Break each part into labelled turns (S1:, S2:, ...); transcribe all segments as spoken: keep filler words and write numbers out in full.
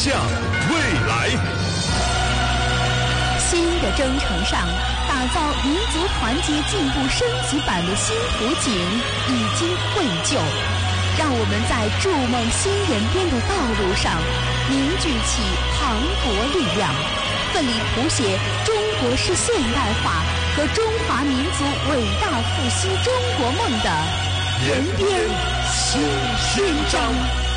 S1: 向未来。
S2: 新的征程上，打造民族团结进步升级版的新图景已经绘就。让我们在筑梦新演变的道路上凝聚起磅礴力量，奋力谱写中国式现代化和中华民族伟大复兴中国梦的延边新篇章。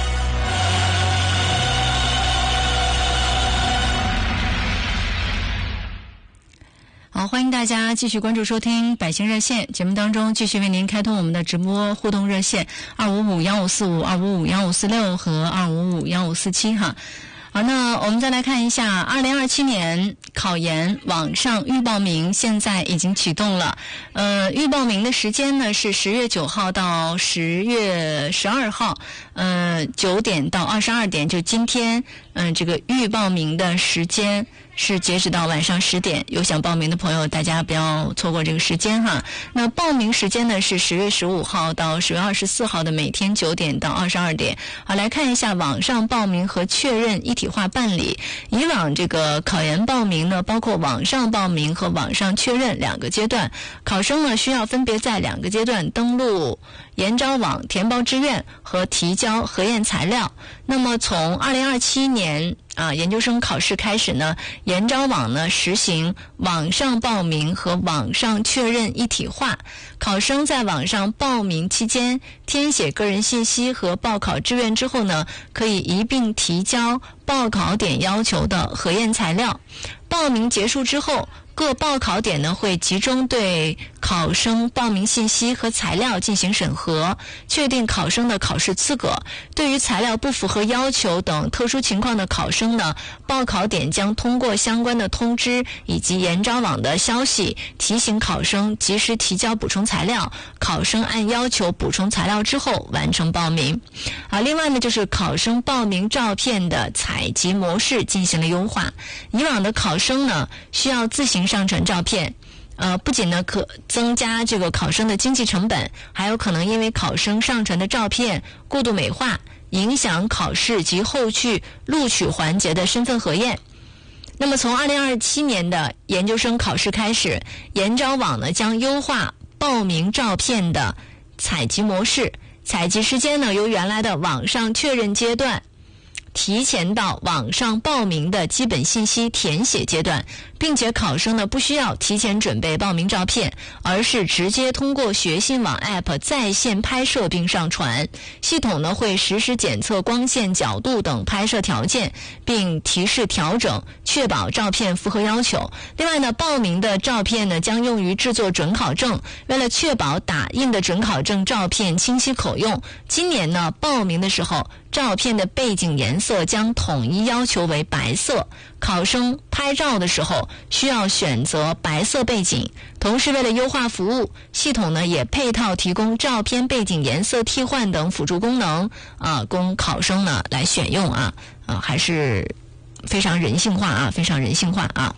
S3: 好，欢迎大家继续关注收听百姓热线节目当中，继续为您开通我们的直播互动热线二五五幺五四五、二五五幺五四六和二五五幺五四七哈。好，那我们再来看一下二零二七年考研网上预报名现在已经启动了。呃，预报名的时间呢是十月九号到十月十二号，呃，九点到二十二点，就今天，嗯、呃，这个预报名的时间是截止到晚上十点，有想报名的朋友，大家不要错过这个时间哈。那报名时间呢是十月十五号到十月二十四号的每天九点到二十二点。好，来看一下网上报名和确认一体化办理。以往这个考研报名呢，包括网上报名和网上确认两个阶段，考生呢需要分别在两个阶段登录研招网填报志愿和提交核验材料。那么从二零二七年啊，研究生考试开始呢，研招网呢实行网上报名和网上确认一体化。考生在网上报名期间填写个人信息和报考志愿之后呢，可以一并提交报考点要求的核验材料。报名结束之后，各报考点呢会集中对考生报名信息和材料进行审核，确定考生的考试资格。对于材料不符合要求等特殊情况的考生呢，报考点将通过相关的通知以及研招网的消息提醒考生及时提交补充材料。考生按要求补充材料之后完成报名。啊，另外呢，就是考生报名照片的采集模式进行了优化。以往的考生呢需要自行上传照片，呃，不仅呢可增加这个考生的经济成本，还有可能因为考生上传的照片过度美化，影响考试及后续录取环节的身份核验。那么从二零二七年的研究生考试开始，研招网呢将优化报名照片的采集模式，采集时间呢由原来的网上确认阶段提前到网上报名的基本信息填写阶段，并且考生呢不需要提前准备报名照片，而是直接通过学信网 App 在线拍摄并上传。系统呢会实时检测光线角度等拍摄条件，并提示调整，确保照片符合要求。另外呢，报名的照片呢将用于制作准考证，为了确保打印的准考证照片清晰可用，今年呢报名的时候照片的背景颜色将统一要求为白色，考生拍照的时候需要选择白色背景。同时为了优化服务，系统呢也配套提供照片背景颜色替换等辅助功能啊，供考生呢来选用啊啊，还是非常人性化啊，非常人性化啊。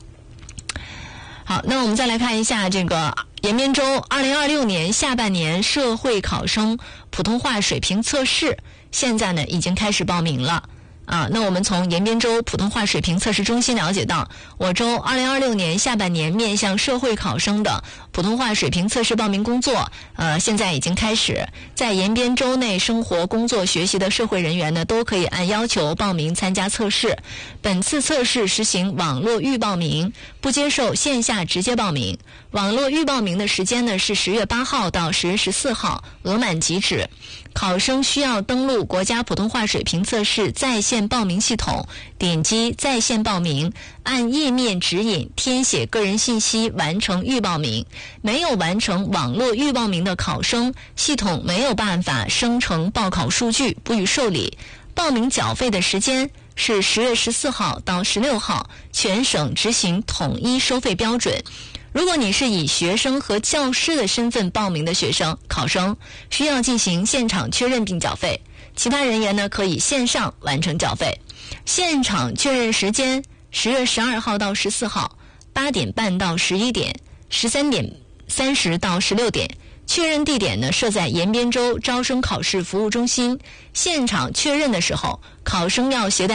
S3: 好，那我们再来看一下这个延边州二零二六年下半年社会考生普通话水平测试，现在呢已经开始报名了啊。那我们从延边州普通话水平测试中心了解到，我州二零二六年下半年面向社会考生的普通话水平测试报名工作，呃，现在已经开始。在延边州内生活、工作、学习的社会人员呢，都可以按要求报名参加测试。本次测试实行网络预报名，不接受线下直接报名。网络预报名的时间呢是十月八号到十月十四号，额满即止。考生需要登录国家普通话水平测试在线报名系统，点击在线报名，按页面指引填写个人信息完成预报名。没有完成网络预报名的考生，系统没有办法生成报考数据，不予受理。报名缴费的时间是十月十四号到十六号，全省执行统一收费标准。如果你是以学生和教师的身份报名的学生考生，需要进行现场确认并缴费，其他人员呢可以线上完成缴费。现场确认时间十月十二号到十四号，八点半到十一点，十三点三十到十六点。确认地点呢设在延边州招生考试服务中心。现场确认的时候，考生要携带